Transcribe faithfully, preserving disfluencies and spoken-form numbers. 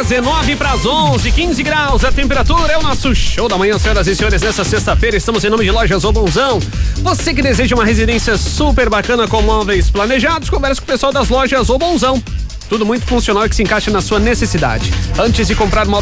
dezenove para as onze, quinze graus, a temperatura é o nosso show da manhã, senhoras e senhores. Nessa sexta-feira estamos em nome de Lojas O Bonzão. Você que deseja uma residência super bacana com móveis planejados, conversa com o pessoal das Lojas O Bonzão. Tudo muito funcional e que se encaixa na sua necessidade. Antes de comprar móveis